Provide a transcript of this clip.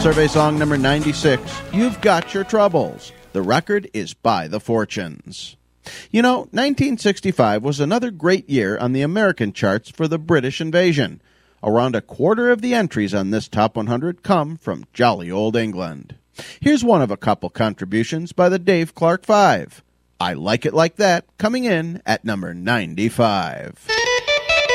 Survey song number 96, You've Got Your Troubles. The record is by The Fortunes. You know, 1965 was another great year on the American charts for the British invasion. Around a quarter of the entries on this Top 100 come from jolly old England. Here's one of a couple contributions by the Dave Clark Five. I Like It Like That, coming in at number 95.